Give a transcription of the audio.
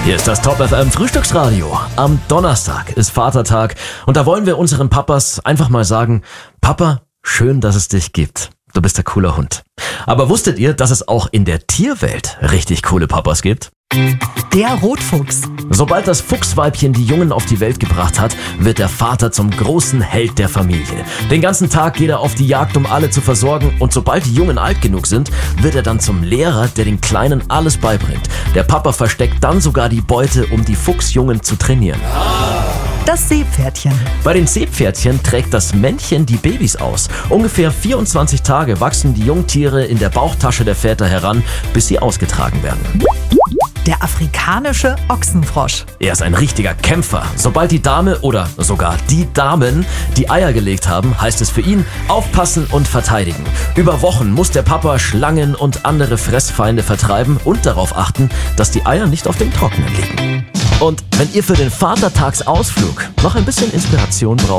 Hier ist das Top FM Frühstücksradio. Am Donnerstag ist Vatertag und da wollen wir unseren Papas einfach mal sagen, Papa, schön, dass es dich gibt. Du bist ein cooler Hund. Aber wusstet ihr, dass es auch in der Tierwelt richtig coole Papas gibt? Der Rotfuchs. Sobald das Fuchsweibchen die Jungen auf die Welt gebracht hat, wird der Vater zum großen Held der Familie. Den ganzen Tag geht er auf die Jagd, um alle zu versorgen, und sobald die Jungen alt genug sind, wird er dann zum Lehrer, der den Kleinen alles beibringt. Der Papa versteckt dann sogar die Beute, um die Fuchsjungen zu trainieren. Das Seepferdchen. Bei den Seepferdchen trägt das Männchen die Babys aus. Ungefähr 24 Tage wachsen die Jungtiere in der Bauchtasche der Väter heran, bis sie ausgetragen werden. Der afrikanische Ochsenfrosch. Er ist ein richtiger Kämpfer. Sobald die Dame oder sogar die Damen die Eier gelegt haben, heißt es für ihn aufpassen und verteidigen. Über Wochen muss der Papa Schlangen und andere Fressfeinde vertreiben und darauf achten, dass die Eier nicht auf dem Trockenen liegen. Und wenn ihr für den Vatertagsausflug noch ein bisschen Inspiration braucht,